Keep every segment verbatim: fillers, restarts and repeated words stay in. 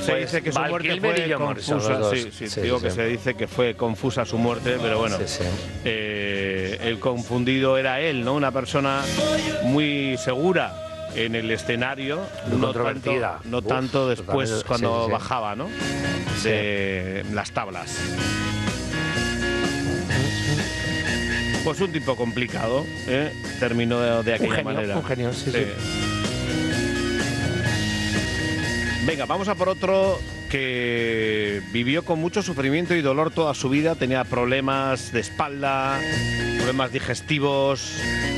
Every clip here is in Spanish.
Se pues, dice que su Val muerte Kilmer y fue John Morrison, confusa. los dos. Sí, sí, Sí, digo sí. que se dice que fue confusa su muerte, pero bueno, Sí, sí. eh, el confundido era él, ¿no? Una persona muy segura en el escenario, Muy no controvertida. tanto, no Uf, tanto después totalmente, cuando sí, sí. bajaba, ¿no? De las tablas. Pues un tipo complicado, ¿eh? Terminó de, de aquella Un genio, manera. un genio, sí, sí. Venga, vamos a por otro que vivió con mucho sufrimiento y dolor toda su vida. Tenía problemas de espalda, problemas digestivos.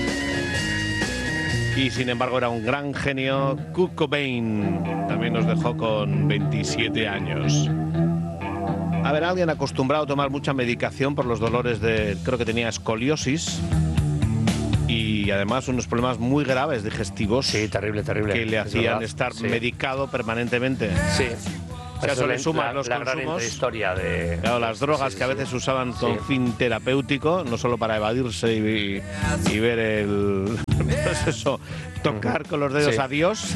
Y sin embargo era un gran genio. Kurt Cobain también nos dejó con veintisiete años. A ver, alguien acostumbrado a tomar mucha medicación por los dolores de... Creo que tenía escoliosis. Y además unos problemas muy graves digestivos. Sí, terrible, terrible. Que le Es hacían verdad, estar sí. medicado permanentemente. Sí. O sea, eso le suma la, los la gran consumos. historia de... Claro, las drogas sí, que a sí. veces usaban con Sí. fin terapéutico, no solo para evadirse y, y ver el... pues eso, tocar con los dedos Sí. a Dios.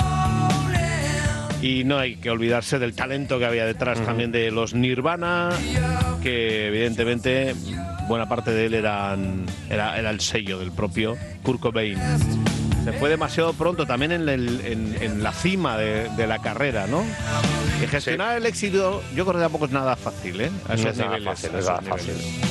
Y no hay que olvidarse del talento que había detrás uh-huh. también de los Nirvana, que evidentemente buena parte de él eran, era, era el sello del propio Kurt Cobain. Se fue demasiado pronto también en, el, en, en la cima de, de la carrera, ¿no? Y gestionar sí. el éxito, yo creo que tampoco es nada fácil, ¿eh? A esos no es niveles. Nada fácil, a es esos nada niveles. fácil.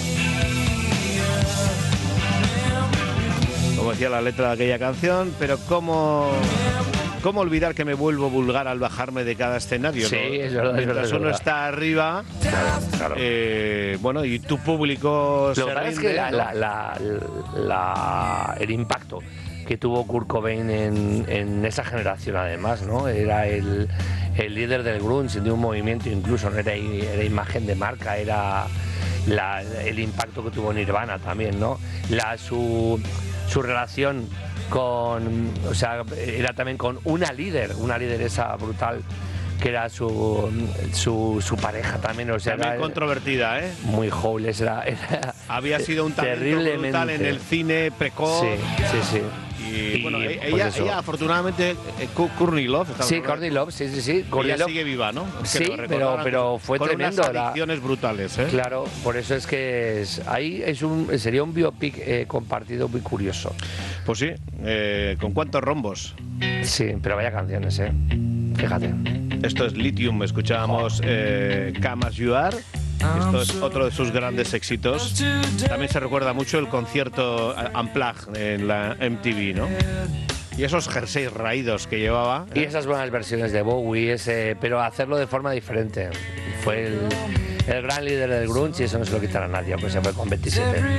Como decía la letra de aquella canción, pero cómo... ¿Cómo olvidar que me vuelvo vulgar al bajarme de cada escenario? Sí, ¿no? es verdad. Mientras es verdad, uno es está arriba, claro, claro. Eh, bueno, y tu público Lo se que pasa rinde, es que la, ¿no? la, la, la, el impacto que tuvo Kurt Cobain en, en esa generación, además, ¿no? Era el, el líder del grunge, de un movimiento incluso, no era, era imagen de marca, era la, el impacto que tuvo Nirvana también, ¿no? La, su, su relación con, o sea, era también con una líder, una lideresa brutal, que era su, su, su pareja también, o sea, también era controvertida, ¿eh? Muy joven, era, era había sido un talento brutal en el cine precoz. Sí, sí, sí. Y, y bueno, pues ella, ella afortunadamente, Courtney Love. Sí, Courtney Love, sí, sí, sí. Ella Love. sigue viva, ¿no? Es sí, pero, pero fue con tremendo. Unas adicciones la... brutales, ¿eh? Claro, por eso es que es, ahí es un, sería un biopic eh, compartido muy curioso. Pues sí, eh, ¿con cuántos rombos? Sí, pero vaya canciones, ¿eh? Fíjate. Esto es Lithium, escuchábamos eh, Come As You Are. Esto es otro de sus grandes éxitos. También se recuerda mucho el concierto Unplugged en la M T V, ¿no? Y esos jerseys raídos que llevaba. Y esas buenas versiones de Bowie, ese, pero hacerlo de forma diferente. Fue el, el gran líder del grunge y eso no se lo quitará a nadie, aunque se fue con veintisiete.